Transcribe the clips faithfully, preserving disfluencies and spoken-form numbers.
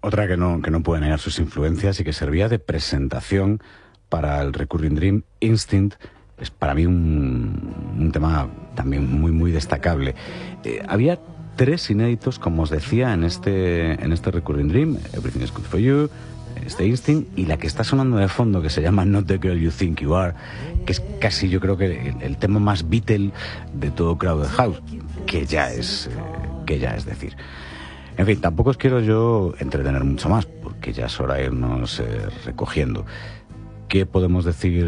Otra que no, que no puede negar sus influencias y que servía de presentación para el Recurring Dream, Instinct, es para mí un, un tema también muy, muy destacable. Eh, había tres inéditos, como os decía, en este, en este Recurring Dream: Everything is Good for You, este Instinct, y la que está sonando de fondo, que se llama Not the Girl You Think You Are, que es casi, yo creo que el, el tema más Beatle de todo Crowded House, que ya es, eh, que ya es decir. En fin, tampoco os quiero yo entretener mucho más, porque ya es hora de irnos eh, recogiendo. ¿Qué podemos decir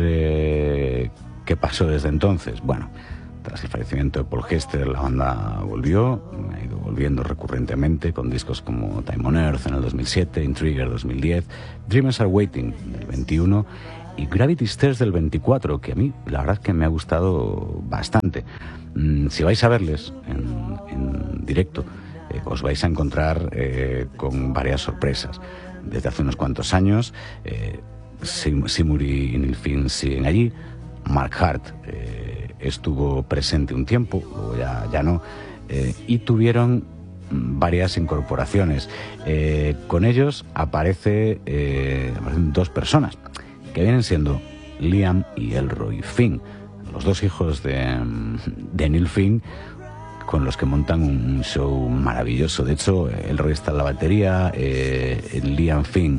eh, que pasó desde entonces? Bueno, tras el fallecimiento de Paul Hester, la banda volvió, ha ido volviendo recurrentemente con discos como Time on Earth en el dos mil siete, Intriguer dos mil diez, Dreamers Are Waiting del veintiuno y Gravity Stairs del veinticuatro, que a mí la verdad es que me ha gustado bastante. Mm, si vais a verles en, en directo, eh, os vais a encontrar eh, con varias sorpresas. Desde hace unos cuantos años, eh, Seymour y Neil Finn siguen allí. Mark Hart eh, estuvo presente un tiempo, luego ya, ya no, eh, y tuvieron varias incorporaciones. Eh, con ellos aparece, eh, aparecen dos personas que vienen siendo Liam y Elroy Finn, los dos hijos de, de Neil Finn, con los que montan un show maravilloso. De hecho, Elroy está en la batería, eh, Liam Finn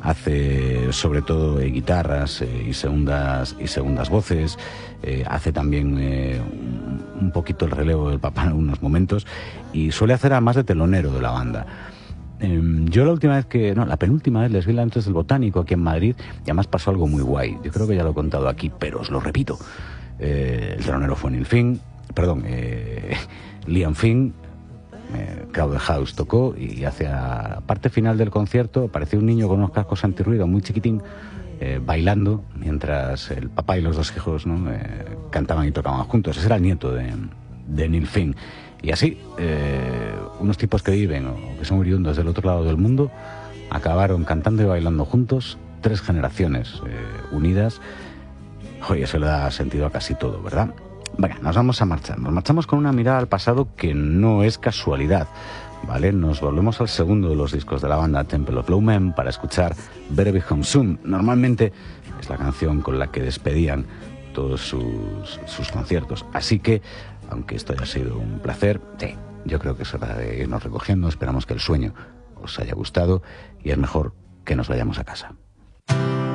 hace sobre todo eh, guitarras eh, y segundas y segundas voces, eh, hace también eh, un, un poquito el relevo del papá en algunos momentos, y suele hacer además de telonero de la banda. Eh, yo la última vez que, no, la penúltima vez les vi antes del Botánico aquí en Madrid, y además pasó algo muy guay. Yo creo que ya lo he contado aquí, pero os lo repito. Eh, el telonero fue Neil Finn, perdón, eh, Liam Finn. Eh, Crowded House tocó, y hacia la parte final del concierto apareció un niño con unos cascos antirruido muy chiquitín, eh, bailando mientras el papá y los dos hijos, ¿no? eh, cantaban y tocaban juntos. Ese era el nieto de, de Neil Finn. Y así, eh, unos tipos que viven o que son oriundos del otro lado del mundo acabaron cantando y bailando juntos, tres generaciones eh, unidas. Oye, eso le da sentido a casi todo, ¿verdad? Venga, nos vamos a marchar. Nos marchamos con una mirada al pasado que no es casualidad, ¿vale? Nos volvemos al segundo de los discos de la banda, Temple of Low Men, para escuchar Better Be Home Soon. Normalmente es la canción con la que despedían todos sus, sus conciertos. Así que, aunque esto haya sido un placer, sí, yo creo que es hora de irnos recogiendo. Esperamos que el sueño os haya gustado y es mejor que nos vayamos a casa.